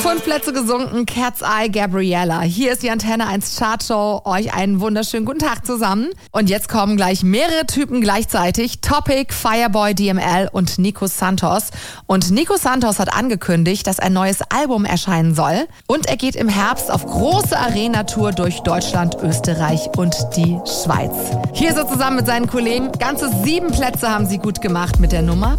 5 Plätze gesunken, Cat's Eye, Gabriella. Hier ist die Antenne 1 Chartshow. Euch einen wunderschönen guten Tag zusammen. Und jetzt kommen gleich mehrere Typen gleichzeitig. Topic, Fireboy DML und Nico Santos. Und Nico Santos hat angekündigt, dass ein neues Album erscheinen soll. Und er geht im Herbst auf große Arena-Tour durch Deutschland, Österreich und die Schweiz. Hier ist er zusammen mit seinen Kollegen. Ganze 7 Plätze haben sie gut gemacht mit der Nummer